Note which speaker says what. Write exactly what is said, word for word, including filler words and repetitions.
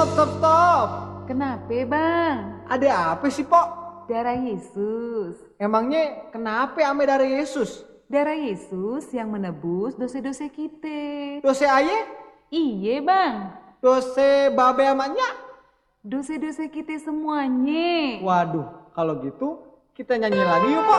Speaker 1: Stop, stop.
Speaker 2: Kenapa bang?
Speaker 1: Ada apa sih, Pok?
Speaker 2: Darah Yesus.
Speaker 1: Emangnya kenapa ame dari Yesus?
Speaker 2: Darah Yesus yang menebus dosa-dosa kita.
Speaker 1: Dose aye?
Speaker 2: Iye bang.
Speaker 1: Dose babe amaknya?
Speaker 2: Dosa-dosa kita semuanya.
Speaker 1: Waduh, kalau gitu kita nyanyi lagi yuk, Pok.